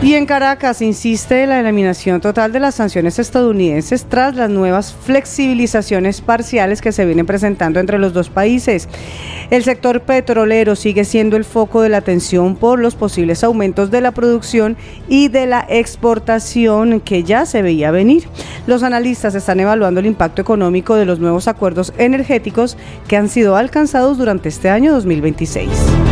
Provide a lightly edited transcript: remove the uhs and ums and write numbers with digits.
Y en Caracas insiste en la eliminación total de las sanciones estadounidenses tras las nuevas flexibilizaciones parciales que se vienen presentando entre los dos países. El sector petrolero sigue siendo el foco de la atención por los posibles aumentos de la producción y de la exportación que ya se veía venir. Los analistas están evaluando el impacto económico de los nuevos acuerdos energéticos que han sido alcanzados durante este año 2026.